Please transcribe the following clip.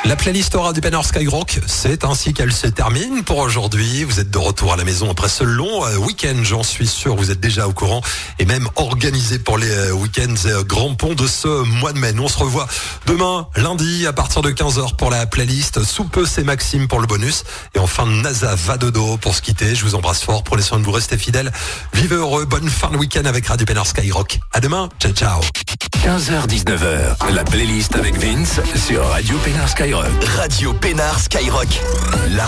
La playlist Radio Pénard Skyrock, c'est ainsi qu'elle se termine pour aujourd'hui. Vous êtes de retour à la maison après ce long week-end, j'en suis sûr, vous êtes déjà au courant et même organisé pour les week-ends Grand Pont de ce mois de mai. Nous, on se revoit demain, lundi, à partir de 15h pour la playlist. Sous peu, c'est Maxime pour le bonus. Et enfin, NASA va dodo pour se quitter. Je vous embrasse fort. Prenez soin de vous, restez fidèles. Vivez heureux. Bonne fin de week-end avec Radio Pénard Skyrock. À demain. Ciao, ciao. 15h-19h, la playlist avec Vince sur Radio Pénard Skyrock. Radio Pénard Skyrock. La